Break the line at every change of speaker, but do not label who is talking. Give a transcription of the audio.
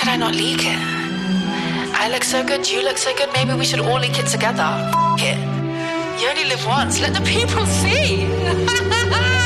did I not leak it? I look so good, you look so good, maybe we should all leak it together. F*** it. You only live once, let the people see.